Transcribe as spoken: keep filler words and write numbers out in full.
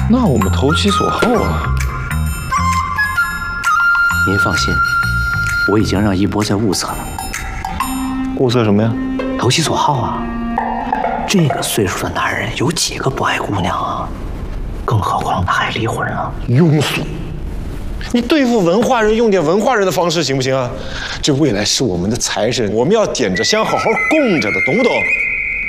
那我们投其所好啊。 您放心，我已经让一波在物色了。 物色什么呀？ 投其所好啊！这个岁数的男人有几个不爱姑娘啊？更何况他还离婚了。 庸俗！你对付文化人用点文化人的方式行不行啊？这未来是我们的财神，我们要点着香好好供着的，懂不懂？